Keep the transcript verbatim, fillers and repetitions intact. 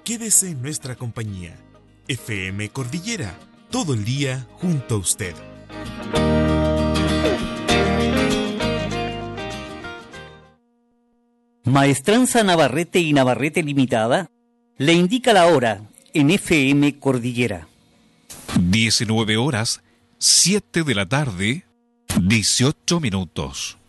Quédese en nuestra compañía. F M Cordillera, todo el día junto a usted. Maestranza Navarrete y Navarrete Limitada le indica la hora en F M Cordillera. diecinueve horas, siete de la tarde, dieciocho minutos.